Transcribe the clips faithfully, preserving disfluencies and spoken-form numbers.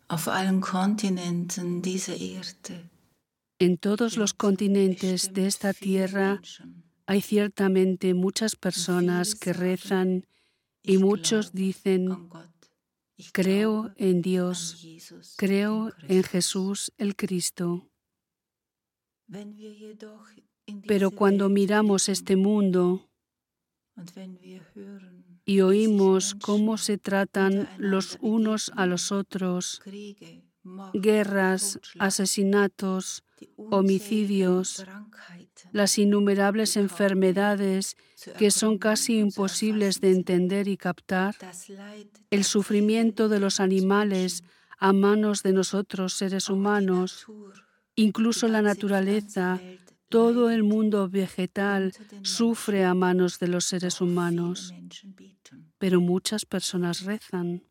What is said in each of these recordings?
Auf allen Kontinenten dieser Erde En todos los continentes de esta tierra hay ciertamente muchas personas que rezan y muchos dicen, creo en Dios, creo en Jesús el Cristo. Pero cuando miramos este mundo y oímos cómo se tratan los unos a los otros, guerras, asesinatos, homicidios, las innumerables enfermedades que son casi imposibles de entender y captar, el sufrimiento de los animales a manos de nosotros, seres humanos, incluso la naturaleza, todo el mundo vegetal sufre a manos de los seres humanos. Pero muchas personas rezan.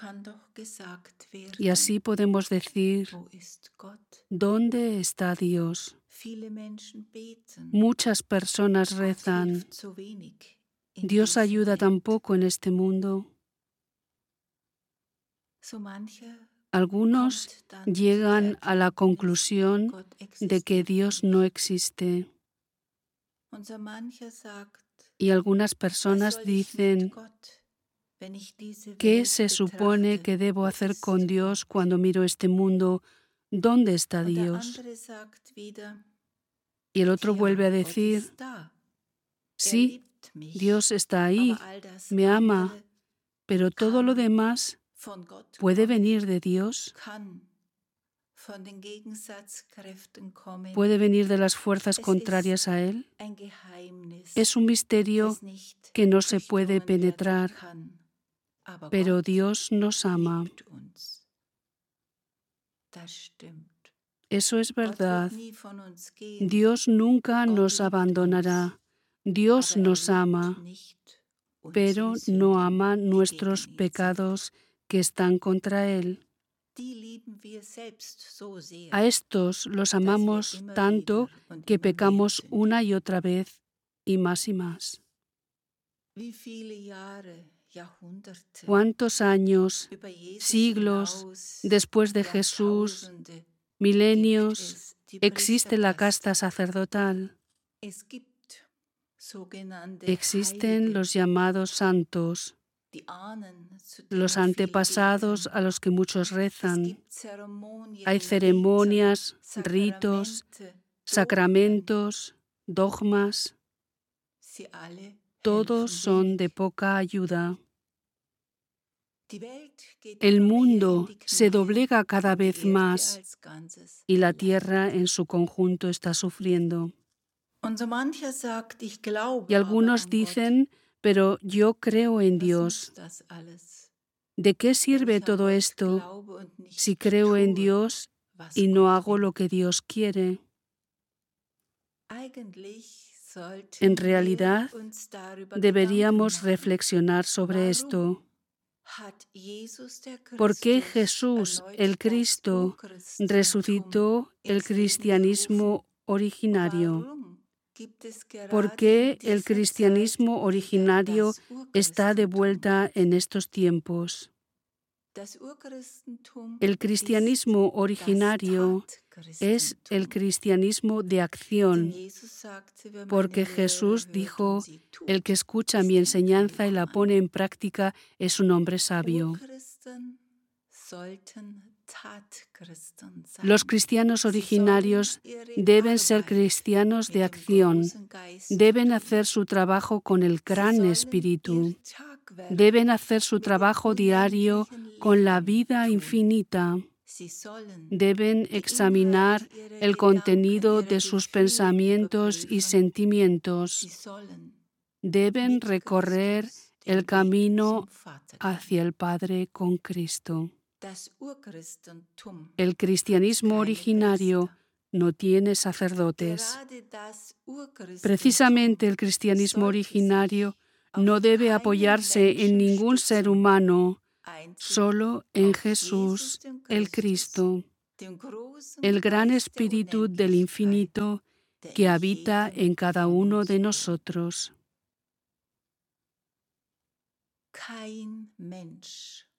Y así podemos decir, ¿dónde está Dios? Muchas personas rezan. ¿Dios ayuda tampoco en este mundo? Algunos llegan a la conclusión de que Dios no existe. Y algunas personas dicen, ¿qué se supone que debo hacer con Dios cuando miro este mundo? ¿Dónde está Dios? Y el otro vuelve a decir, sí, Dios está ahí, me ama, pero todo lo demás puede venir de Dios, puede venir de las fuerzas contrarias a Él. Es un misterio que no se puede penetrar, pero Dios nos ama. Eso es verdad. Dios nunca nos abandonará. Dios nos ama, pero no ama nuestros pecados que están contra Él. A estos los amamos tanto que pecamos una y otra vez y más y más. ¿Cuántos años, siglos después de Jesús, milenios, existe la casta sacerdotal? Existen los llamados santos, los antepasados a los que muchos rezan. Hay ceremonias, ritos, sacramentos, dogmas. Todos son de poca ayuda. El mundo se doblega cada vez más y la tierra en su conjunto está sufriendo. Y algunos dicen, pero yo creo en Dios. ¿De qué sirve todo esto si creo en Dios y no hago lo que Dios quiere? En realidad, deberíamos reflexionar sobre esto. ¿Por qué Jesús, el Cristo, resucitó el cristianismo originario? ¿Por qué el cristianismo originario está de vuelta en estos tiempos? El cristianismo originario es el cristianismo de acción, porque Jesús dijo, el que escucha mi enseñanza y la pone en práctica es un hombre sabio. Los cristianos originarios deben ser cristianos de acción, deben hacer su trabajo con el gran espíritu, deben hacer su trabajo diario con la vida infinita, deben examinar el contenido de sus pensamientos y sentimientos, deben recorrer el camino hacia el Padre con Cristo. El cristianismo originario no tiene sacerdotes. Precisamente el cristianismo originario no debe apoyarse en ningún ser humano, solo en Jesús, el Cristo, el gran Espíritu del infinito que habita en cada uno de nosotros.